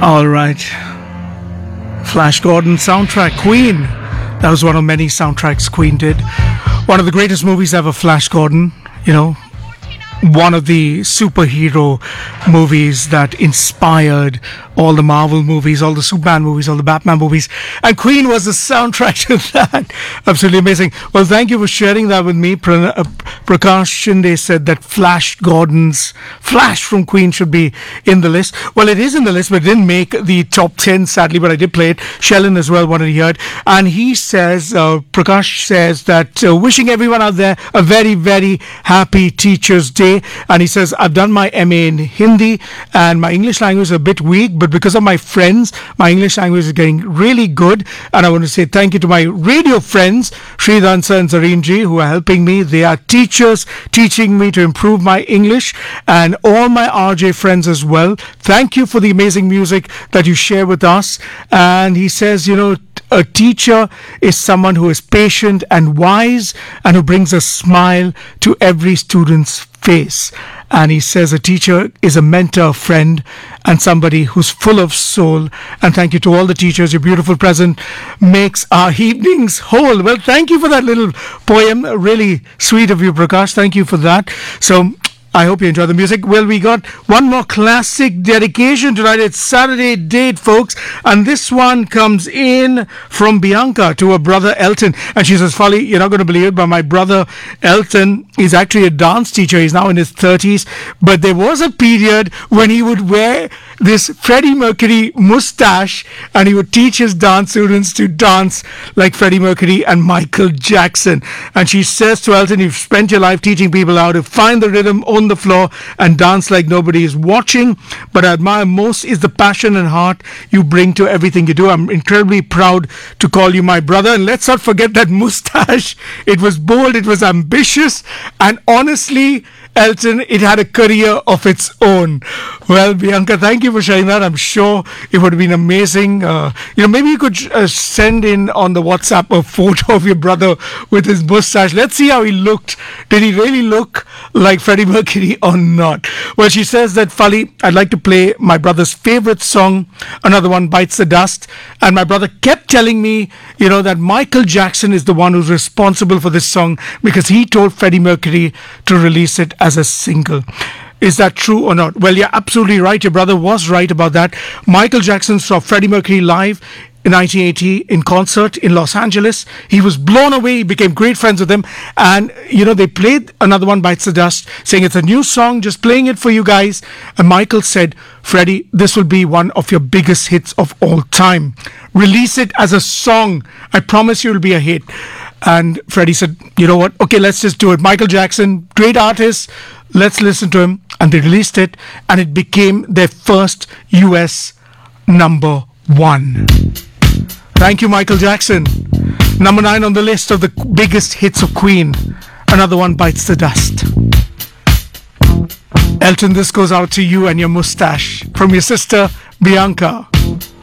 All right. Flash Gordon soundtrack, Queen. That was one of many soundtracks Queen did. One of the greatest movies ever, Flash Gordon. You know, one of the superhero movies that inspired all the Marvel movies, all the Superman movies, all the Batman movies. And Queen was the soundtrack to that. Absolutely amazing. Well, thank you for sharing that with me. Prakash Shinde said that Flash Gordon's Flash from Queen should be in the list. Well, it is in the list, but it didn't make the top 10, sadly, but I did play it. Shellen as well wanted to hear it. And he says, Prakash says that wishing everyone out there a very, very happy Teacher's Day. And he says, I've done my MA in Hindi and my English language is a bit weak, but because of my friends, my English language is getting really good. And I want to say thank you to my radio friends, Sridansa and Zarinji, who are helping me. They are teachers teaching me to improve my English, and all my RJ friends as well. Thank you for the amazing music that you share with us. And he says, you know, a teacher is someone who is patient and wise and who brings a smile to every student's face. And he says a teacher is a mentor, a friend, and somebody who's full of soul. And thank you to all the teachers. Your beautiful present makes our evenings whole. Well, thank you for that little poem. Really sweet of you, Prakash. Thank you for that. So I hope you enjoy the music. Well, we got one more classic dedication tonight. It's Saturday Date, folks. And this one comes in from Bianca to her brother Elton. And she says, Folly, you're not going to believe it, but my brother Elton is actually a dance teacher. He's now in his 30s. But there was a period when he would wear this Freddie Mercury mustache and he would teach his dance students to dance like Freddie Mercury and Michael Jackson. And she says to Elton, you've spent your life teaching people how to find the rhythm on the floor and dance like nobody is watching. But I admire most is the passion and heart you bring to everything you do. I'm incredibly proud to call you my brother. And let's not forget that mustache. It was bold, it was ambitious, and honestly, Elton, it had a career of its own. Well, Bianca, thank you for sharing that. I'm sure it would have been amazing. Maybe you could send in on the WhatsApp a photo of your brother with his mustache. Let's see how he looked. Did he really look like Freddie Mercury or not? Well, she says that, Fali, I'd like to play my brother's favorite song. Another one, Bites the Dust. And my brother kept telling me, that Michael Jackson is the one who's responsible for this song because he told Freddie Mercury to release it as a single. Is that true or not? Well, you're absolutely right. Your brother was right about that. Michael Jackson saw Freddie Mercury live in 1980 in concert in Los Angeles. He was blown away. He became great friends with him. And, they played another one, Bites the Dust, saying it's a new song, just playing it for you guys. And Michael said, Freddie, this will be one of your biggest hits of all time. Release it as a song. I promise you it'll be a hit. And Freddie said, you know what? Okay, let's just do it. Michael Jackson, great artist. Let's listen to him. And they released it. And it became their first US number one. Thank you, Michael Jackson. Number 9 on the list of the biggest hits of Queen. Another one, Bites the Dust. Elton, this goes out to you and your mustache. From your sister, Bianca.